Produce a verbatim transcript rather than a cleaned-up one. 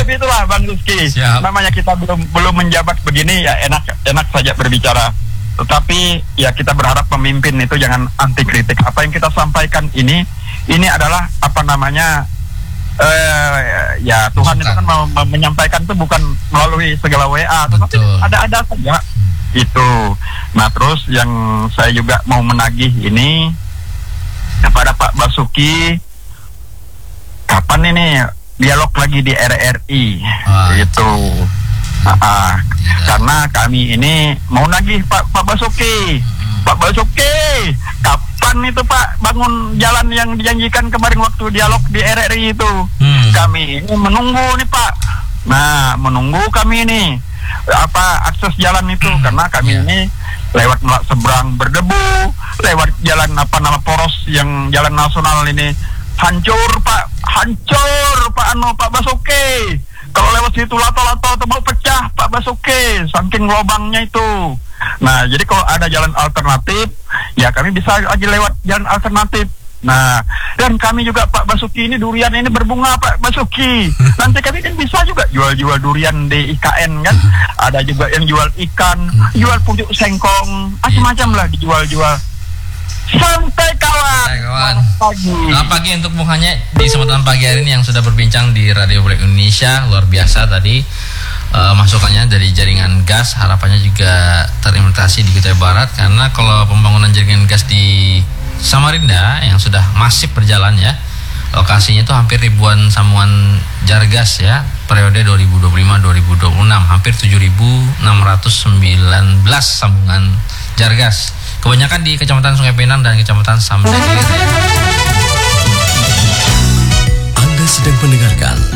tapi itulah Bang Rizky. Siap. Namanya kita belum belum menjabat begini ya enak enak saja berbicara. Tetapi ya kita berharap pemimpin itu jangan anti kritik. Apa yang kita sampaikan ini ini adalah apa namanya eh ya Tuhan itu kan mau menyampaikan itu bukan melalui segala W A, tetapi ada-ada saja itu. Nah terus yang saya juga mau menagih ini kepada Pak Basuki, kapan ini dialog lagi di R R I ah, itu. Nah, ah, karena kami ini mau nagih Pak Pak Basuki, hmm. Pak Basuki, kapan itu Pak bangun jalan yang dijanjikan kemarin waktu dialog di R R I itu? Hmm. Kami ini menunggu nih Pak. Nah, menunggu kami ini apa akses jalan itu hmm. karena kami yeah. ini lewat seberang berdebu, lewat jalan apa nama poros yang jalan nasional ini hancur Pak, hancur Pak Ano Pak Basuki. Kalau lewat situ lato-lato atau mau pecah Pak Basuki, saking lubangnya itu. Nah, jadi kalau ada jalan alternatif, ya kami bisa lagi lewat jalan alternatif. Nah, dan kami juga Pak Basuki ini durian ini berbunga Pak Basuki. Nanti kami kan bisa juga jual-jual durian di I K N kan. Ada juga yang jual ikan, jual pucuk sengkong, macam-macam lah dijual-jual. Santai kawan. Santai kawan. Pagi. Selamat pagi untuk Bung Hanya di kesempatan pagi hari ini yang sudah berbincang di Radio Republik Indonesia. Luar biasa tadi uh, masukannya dari jaringan gas. Harapannya juga terimplementasi di Kutai Barat, karena kalau pembangunan jaringan gas di Samarinda yang sudah masif berjalan ya, lokasinya itu hampir ribuan sambungan jargas ya, periode dua ribu dua puluh lima sampai dua ribu dua puluh enam, hampir tujuh ribu enam ratus sembilan belas sambungan jargas. Kebanyakan di Kecamatan Sungai Pinang dan Kecamatan Samsat. Anda sedang mendengarkan